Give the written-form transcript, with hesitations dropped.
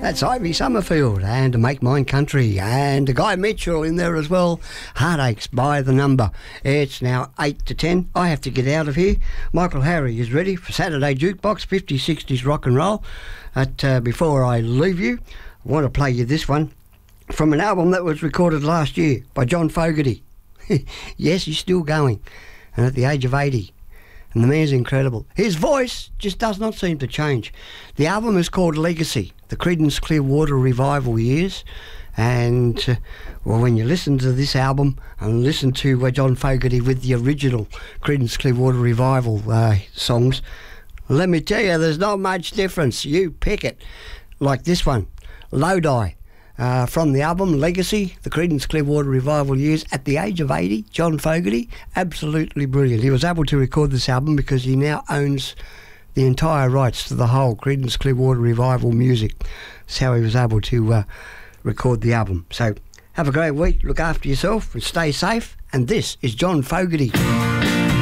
That's Ivy Summerfield and Make Mine Country, and Guy Mitchell in there as well. Heartaches by the Number. It's now 8 to 10. I have to get out of here. Michael Harry is ready for Saturday Jukebox 50s, 60s rock and roll. Before I leave you, I want to play you this one from an album that was recorded last year by John Fogerty. Yes, he's still going, and at the age of 80. And the man's incredible. His voice just does not seem to change. The album is called Legacy, the Creedence Clearwater Revival years. And, when you listen to this album and listen to John Fogerty with the original Creedence Clearwater Revival songs, let me tell you, there's not much difference. You pick it. Like this one, Lodi. From the album Legacy, the Creedence Clearwater Revival years, at the age of 80, John Fogerty, absolutely brilliant. He was able to record this album because he now owns the entire rights to the whole Creedence Clearwater Revival music. That's how he was able to record the album. So have a great week, look after yourself and stay safe. And this is John Fogerty.